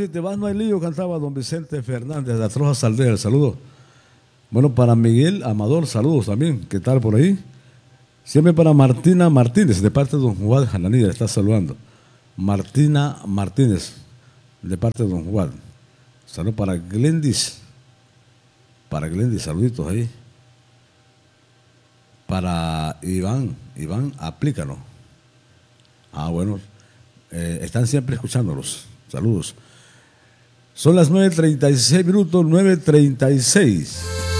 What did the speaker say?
si te vas no hay lío, cantaba don Vicente Fernández de Atrojas Aldea, el saludo. Bueno, para Miguel Amador, saludos también, ¿qué tal por ahí? Siempre para Martina Martínez, de parte de don Juan Jananí, le está saludando. Martina Martínez, de parte de don Juan. Saludos para Glendis, saluditos ahí. Para Iván, aplícalo. Ah, bueno, están siempre escuchándolos. Saludos. Son las 9:36 minutos, 9:36.